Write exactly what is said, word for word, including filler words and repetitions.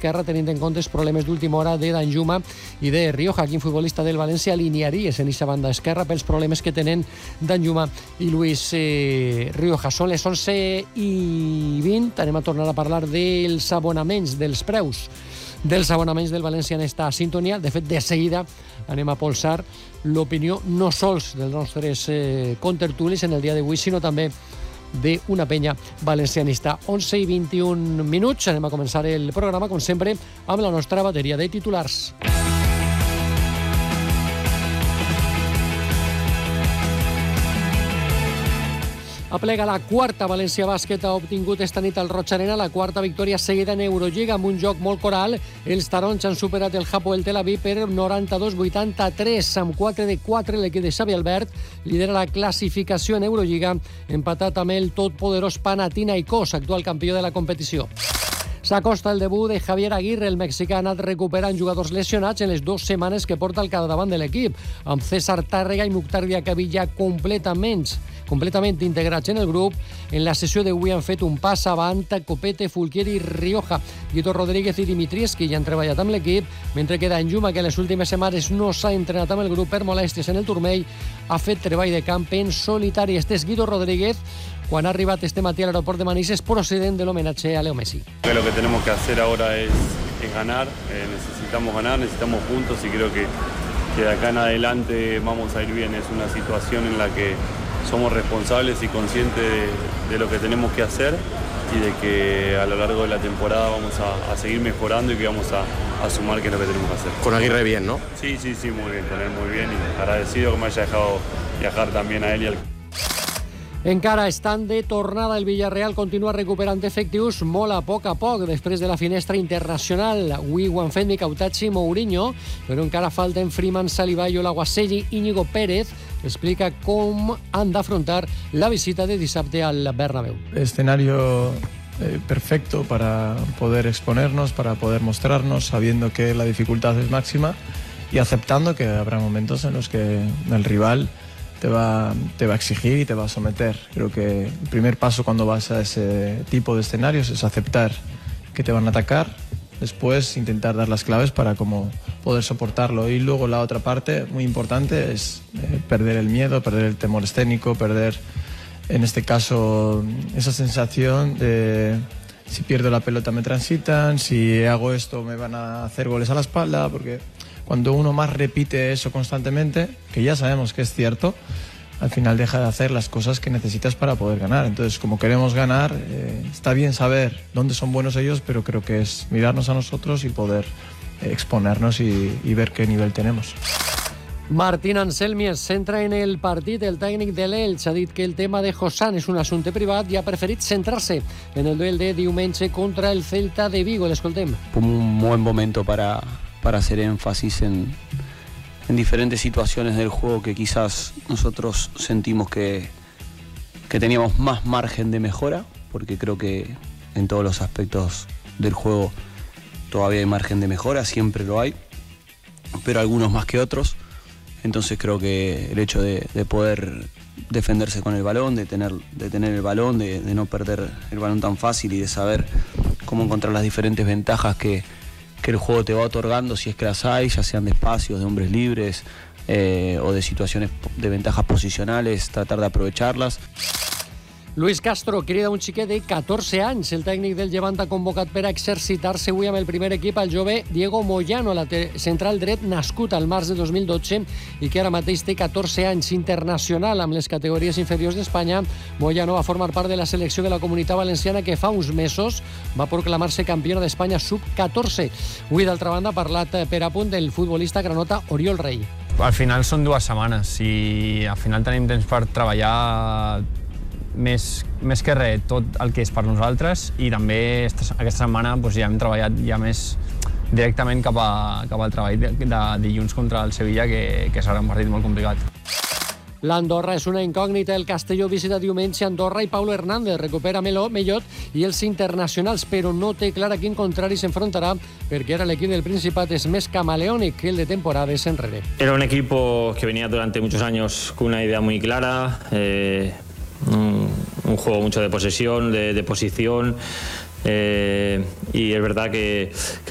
esquerra, tenint en compte els problemes d'última hora de Danjuma i de Rioja. Quin futbolista del València alinearies en aquesta banda esquerra pels problemes que tenen Danjuma i Luis eh, Rioja? Són les onze i vint. Anem a tornar a parlar dels abonaments, dels preus dels abonaments del València en esta sintonia. De fet, de seguida anem a polsar l'opinió no sols dels nostres eh, contertulis en el dia d'avui, sinó també d'una penya valencianista. onze i vint-i-un minuts. Anem a començar el programa, com sempre, amb la nostra bateria de titulars. Aplega la quarta. València Bàsquet ha obtingut esta nit al Roig Arena la quarta victòria seguida en Eurolliga amb un joc molt coral. Els taronja han superat el Hapoel Tel Aviv per noranta-dos a vuitanta-tres. Amb quatre de quatre, l'equip de Xavi Albert lidera la classificació en Eurolliga, empatat amb el totpoderós Panathinaikos, actual campió de la competició. S'acosta el debut de Javier Aguirre. El mexicà ha anat recuperant jugadors lesionats en les dues setmanes que porta al capdavant de l'equip, amb César Tàrrega i Mukhtar Diakabí completament completament integrats en el grup. En la sessió d'avui han fet un pas avant Copete, Fulquier i Rioja. Guido Rodríguez i Dimitrievski ja han treballat amb l'equip, mentre que Danjuma, que les últimes setmanes no s'ha entrenat amb el grup per molèsties en el turmell, ha fet treball de camp en solitari. Este és Guido Rodríguez, quan ha arribat este matí a l'aeroport de Manises procedent de l'homenatge a Leo Messi. Lo que tenemos que hacer ahora es, es ganar, eh, necesitamos ganar, necesitamos puntos y creo que, que de acá en adelante vamos a ir bien. Es una situación en la que somos responsables y conscientes de, de lo que tenemos que hacer y de que a lo largo de la temporada vamos a, a seguir mejorando y que vamos a, a sumar que es lo que tenemos que hacer. Con Aguirre bien, ¿no? Sí, sí, sí, muy bien, con él muy bien y agradecido que me haya dejado viajar también a él y al... Encara estan de tornada. El Villarreal continua recuperant efectius molt a poc a poc després de la finestra internacional. Avui ho han fet Micautachi i Mourinho, però encara falten Freeman, Saliballo, Laguaselli i Íñigo Pérez. Explica com han d'afrontar la visita de dissabte al Bernabéu. Escenario eh, perfecto para poder exponernos, para poder mostrarnos, sabiendo que la dificultad es máxima y aceptando que habrá momentos en los que el rival te va, te va a exigir y te va a someter. Creo que el primer paso cuando vas a ese tipo de escenarios es aceptar que te van a atacar, después intentar dar las claves para cómo poder soportarlo. Y luego la otra parte muy importante es eh, perder el miedo, perder el temor escénico, perder en este caso esa sensación de si pierdo la pelota me transitan, si hago esto me van a hacer goles a la espalda, porque cuando uno más repite eso constantemente, que ya sabemos que es cierto, al final deja de hacer las cosas que necesitas para poder ganar. Entonces, como queremos ganar, eh, está bien saber dónde son buenos ellos, pero creo que es mirarnos a nosotros y poder eh, exponernos y, y ver qué nivel tenemos. Martín Anselmi es centra en el partit. El tècnic de l'Elx ha dit que el tema de Josán és un assumpte privat i ha preferit centrar-se en el duel de diumenge contra el Celta de Vigo. L'escoltem. Un buen momento para... para hacer énfasis en, en diferentes situaciones del juego que quizás nosotros sentimos que, que teníamos más margen de mejora, porque creo que en todos los aspectos del juego todavía hay margen de mejora, siempre lo hay, pero algunos más que otros. Entonces creo que el hecho de, de poder defenderse con el balón, de tener, de tener el balón, de, de no perder el balón tan fácil y de saber cómo encontrar las diferentes ventajas que que el juego te va otorgando, si es que las hay, ya sean de espacios, de hombres libres eh, o de situaciones de ventajas posicionales, tratar de aprovecharlas. Luis Castro crida un xiquet de catorze anys. El tècnic del Llevant ha convocat per a exercitar-se avui amb el primer equip al jove Diego Moyano, la central dret nascut al març de dos mil dotze i que ara mateix té catorze anys. Internacional amb les categories inferiors d'Espanya, Moyano va formar part de la selecció de la Comunitat Valenciana que fa uns mesos va proclamar-se campiona d'Espanya sub catorze. Avui, d'altra banda, ha parlat per a punt del futbolista granota Oriol Rei. Al final són dues setmanes i al final tenim temps per treballar més, més que res tot el que és per nosaltres i també esta, aquesta setmana doncs, ja hem treballat ja més directament cap, a, cap al treball de, de dilluns contra el Sevilla, que, que serà un partit molt complicat. L'Andorra és una incògnita. El Castelló visita diumenge Andorra i Paulo Hernández recupera Melo, Mellot i els internacionals, però no té clar a quin contrari s'enfrontarà perquè ara l'equip del Principat és més camaleònic que el de temporades enrere. Era un equipo que venía durante muchos años con una idea muy clara, eh, un, un juego mucho de posesión, de, de posición, eh, y es verdad que, que